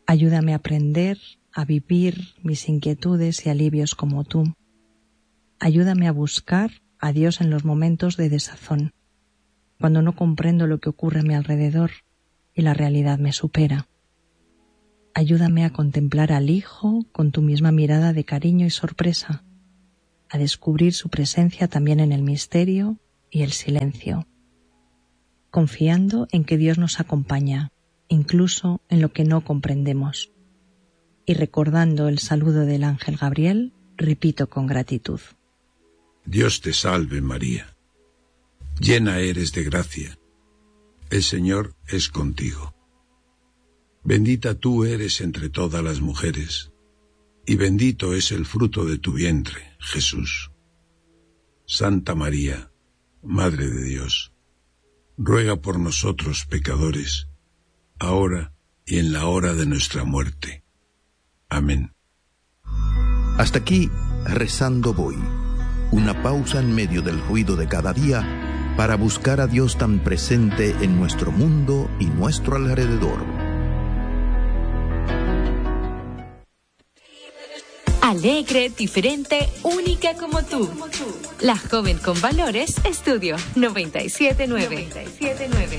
Ayúdame a aprender a vivir mis inquietudes y alivios como tú. Ayúdame a buscar a Dios en los momentos de desazón, cuando no comprendo lo que ocurre a mi alrededor y la realidad me supera. Ayúdame a contemplar al Hijo con tu misma mirada de cariño y sorpresa, a descubrir su presencia también en el misterio y el silencio, confiando en que Dios nos acompaña, incluso en lo que no comprendemos. Y recordando el saludo del ángel Gabriel, repito con gratitud: Dios te salve, María. Llena eres de gracia. El Señor es contigo. Bendita tú eres entre todas las mujeres, y bendito es el fruto de tu vientre, Jesús. Santa María, Madre de Dios, ruega por nosotros pecadores, ahora y en la hora de nuestra muerte. Amén. Hasta aquí, rezando voy. Una pausa en medio del ruido de cada día para buscar a Dios tan presente en nuestro mundo y nuestro alrededor. Alegre, diferente, única como tú. La joven con valores, Estudio 97.9.